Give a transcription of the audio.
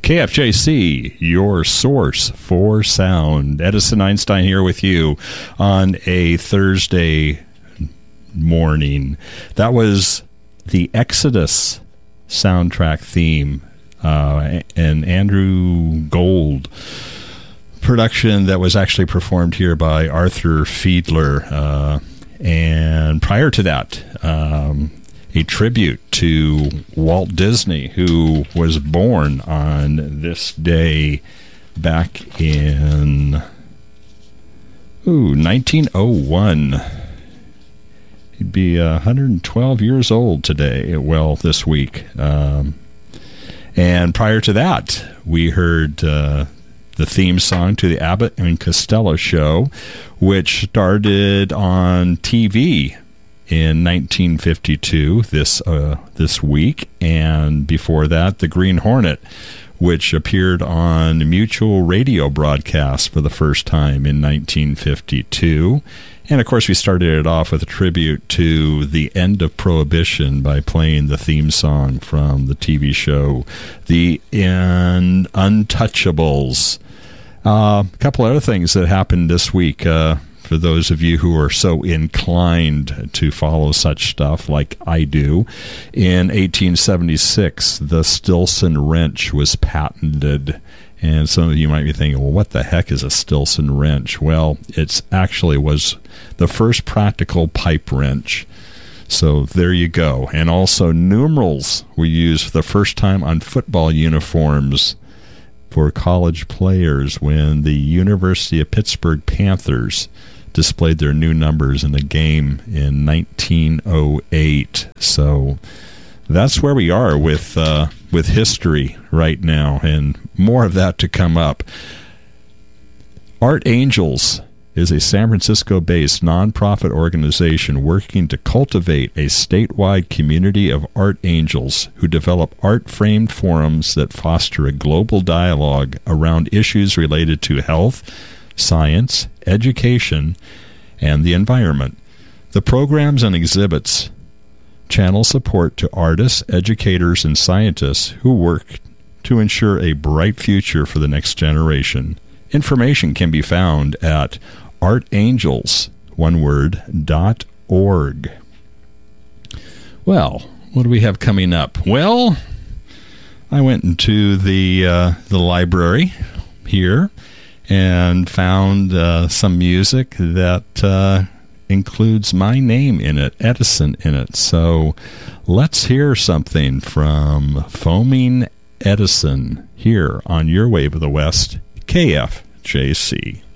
KFJC, your source for sound. Edison Einstein here with you on a Thursday morning. That was the Exodus soundtrack theme, an Andrew Gold production that was actually performed here by Arthur Fiedler. And prior to that, a tribute to Walt Disney, who was born on this day back in 1901. He'd be 112 years old today, well, this week. And prior to that, we heard the theme song to the Abbott and Costello show, which started on TV in 1952, this week, and before that, the Green Hornet, which appeared on Mutual radio broadcast for the first time in 1952. And of course, we started it off with a tribute to the end of Prohibition by playing the theme song from the TV show The Untouchables. A couple other things that happened this week. For those of you who are so inclined to follow such stuff like I do, in 1876, the Stilson wrench was patented. And some of you might be thinking, well, what the heck is a Stilson wrench? Well, it actually was the first practical pipe wrench. So there you go. And also numerals were used for the first time on football uniforms for college players when the University of Pittsburgh Panthers displayed their new numbers in the game in 1908. So that's where we are with history right now, and more of that to come up. Art Angels is a San Francisco-based nonprofit organization working to cultivate a statewide community of art angels who develop art-framed forums that foster a global dialogue around issues related to health, science, education, and the environment. The programs and exhibits channel support to artists, educators, and scientists who work to ensure a bright future for the next generation. Information can be found at artangels.org. Well, what do we have coming up? Well, I went into the library here and found some music that includes my name in it, Edison in it. So let's hear something from Foaming Edison here on Your Wave of the West, KFJC.